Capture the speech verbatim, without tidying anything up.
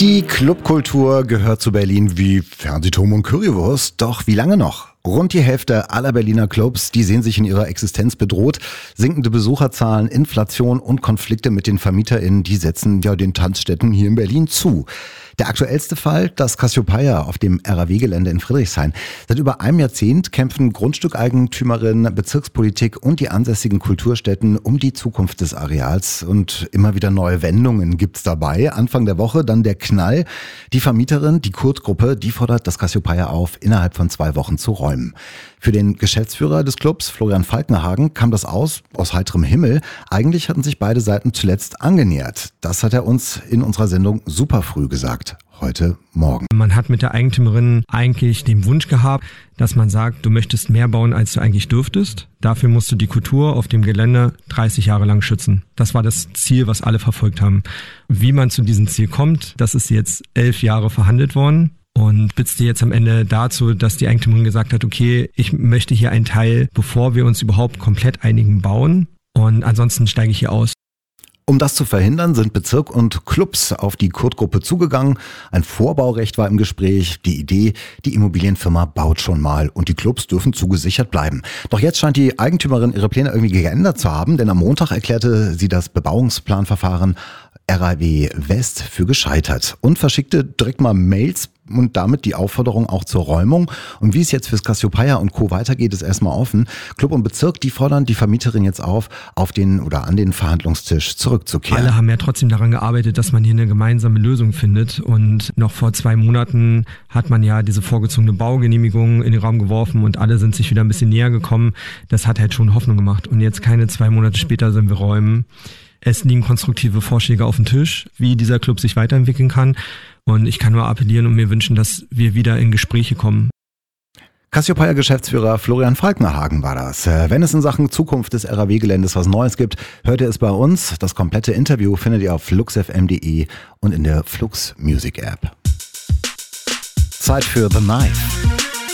Die Clubkultur gehört zu Berlin wie Fernsehturm und Currywurst. Doch wie lange noch? Rund die Hälfte aller Berliner Clubs, die sehen sich in ihrer Existenz bedroht. Sinkende Besucherzahlen, Inflation und Konflikte mit den VermieterInnen, die setzen ja den Tanzstätten hier in Berlin zu. Der aktuellste Fall, das Cassiopeia auf dem R A W-Gelände in Friedrichshain. Seit über einem Jahrzehnt kämpfen Grundstückeigentümerinnen, Bezirkspolitik und die ansässigen Kulturstätten um die Zukunft des Areals. Und immer wieder neue Wendungen gibt's dabei. Anfang der Woche dann der Knall. Die Vermieterin, die Kurt-Gruppe, die fordert das Cassiopeia auf, innerhalb von zwei Wochen zu räumen. Für den Geschäftsführer des Clubs, Florian Falkenhagen, kam das aus, aus heiterem Himmel. Eigentlich hatten sich beide Seiten zuletzt angenähert. Das hat er uns in unserer Sendung super früh gesagt. Heute Morgen. Man hat mit der Eigentümerin eigentlich den Wunsch gehabt, dass man sagt, du möchtest mehr bauen, als du eigentlich dürftest. Dafür musst du die Kultur auf dem Gelände dreißig Jahre lang schützen. Das war das Ziel, was alle verfolgt haben. Wie man zu diesem Ziel kommt, das ist jetzt elf Jahre verhandelt worden. Und spitzte jetzt am Ende dazu, dass die Eigentümerin gesagt hat, okay, ich möchte hier einen Teil, bevor wir uns überhaupt komplett einigen, bauen. Und ansonsten steige ich hier aus. Um das zu verhindern, sind Bezirk und Clubs auf die Kurt-Gruppe zugegangen. Ein Vorbaurecht war im Gespräch. Die Idee, die Immobilienfirma baut schon mal und die Clubs dürfen zugesichert bleiben. Doch jetzt scheint die Eigentümerin ihre Pläne irgendwie geändert zu haben, denn am Montag erklärte sie das Bebauungsplanverfahren R A W West für gescheitert und verschickte direkt mal Mails und damit die Aufforderung auch zur Räumung. Und wie es jetzt fürs Cassiopeia und Co. weitergeht, ist erstmal offen. Club und Bezirk, die fordern die Vermieterin jetzt auf, auf den oder an den Verhandlungstisch zurückzukehren. Alle haben ja trotzdem daran gearbeitet, dass man hier eine gemeinsame Lösung findet. Und noch vor zwei Monaten hat man ja diese vorgezogene Baugenehmigung in den Raum geworfen und alle sind sich wieder ein bisschen näher gekommen. Das hat halt schon Hoffnung gemacht. Und jetzt keine zwei Monate später sind wir räumen. Es liegen konstruktive Vorschläge auf dem Tisch, wie dieser Club sich weiterentwickeln kann. Und ich kann nur appellieren und mir wünschen, dass wir wieder in Gespräche kommen. Cassiopeia-Geschäftsführer Florian Falkenhagen war das. Wenn es in Sachen Zukunft des R A W-Geländes was Neues gibt, hört ihr es bei uns. Das komplette Interview findet ihr auf flux f m punkt de und in der Flux Music App. Zeit für The Knife.